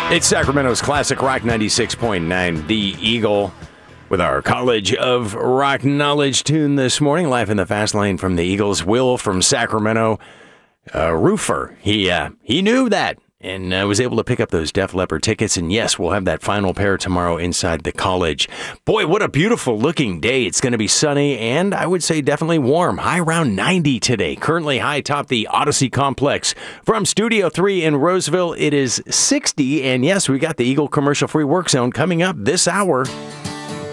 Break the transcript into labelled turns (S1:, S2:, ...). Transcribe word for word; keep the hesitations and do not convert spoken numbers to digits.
S1: It's Sacramento's Classic Rock ninety-six point nine, The Eagle, with our College of Rock Knowledge tune this morning. Live in the fast lane from the Eagles. Will from Sacramento, a roofer. He uh, he knew that and uh, was able to pick up those Def Leppard tickets. And yes, we'll have that final pair tomorrow inside the college. Boy, what a beautiful looking day. It's going to be sunny and I would say definitely warm. High around ninety today. Currently high top the Odyssey Complex. From Studio three in Roseville, it is sixty. And yes, we got the Eagle Commercial Free Work Zone coming up this hour.